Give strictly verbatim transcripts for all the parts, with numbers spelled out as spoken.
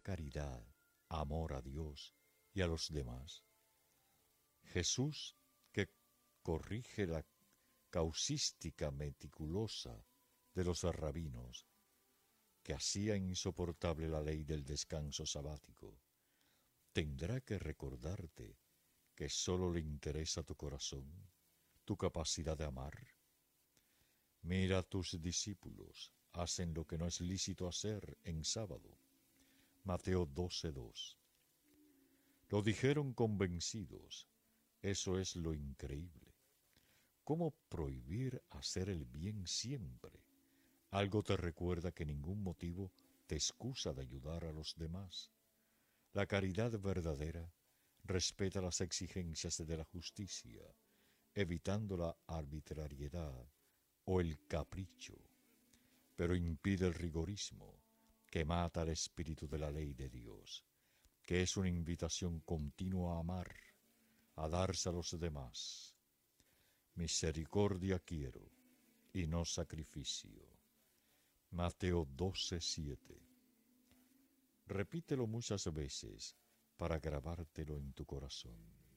caridad, amor a Dios y a los demás. Jesús, que corrige la causística meticulosa de los rabinos, que hacía insoportable la ley del descanso sabático, tendrá que recordarte que sólo le interesa tu corazón, tu capacidad de amar. Mira a tus discípulos, hacen lo que no es lícito hacer en sábado. Mateo doce dos. Lo dijeron convencidos. Eso es lo increíble. ¿Cómo prohibir hacer el bien siempre? Algo te recuerda que ningún motivo te excusa de ayudar a los demás. La caridad verdadera respeta las exigencias de la justicia, evitando la arbitrariedad o el capricho, pero impide el rigorismo que mata el espíritu de la ley de Dios, que es una invitación continua a amar, a darse a los demás. Misericordia quiero y no sacrificio. Mateo doce siete. Repítelo muchas veces para grabártelo en tu corazón.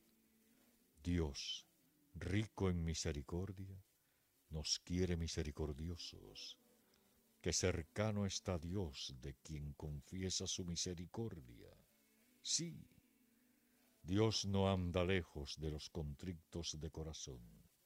Dios, rico en misericordia, nos quiere misericordiosos, que cercano está Dios de quien confiesa su misericordia. Sí, Dios no anda lejos de los contritos de corazón.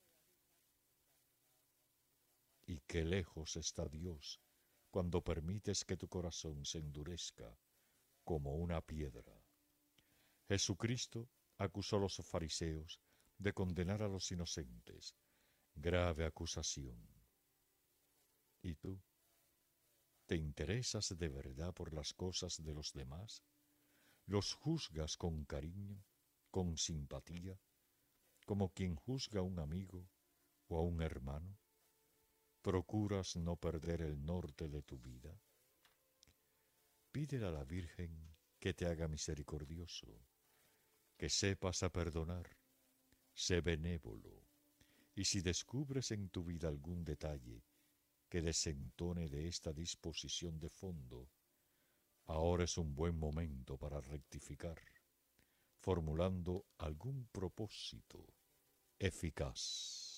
Y qué lejos está Dios cuando permites que tu corazón se endurezca como una piedra. Jesucristo acusó a los fariseos de condenar a los inocentes, grave acusación. ¿Y tú? ¿Te interesas de verdad por las cosas de los demás? ¿Los juzgas con cariño, con simpatía, como quien juzga a un amigo o a un hermano? ¿Procuras no perder el norte de tu vida? Pídele a la Virgen que te haga misericordioso, que sepas a perdonar, sé benévolo, y si descubres en tu vida algún detalle que desentone de esta disposición de fondo, ahora es un buen momento para rectificar, formulando algún propósito eficaz.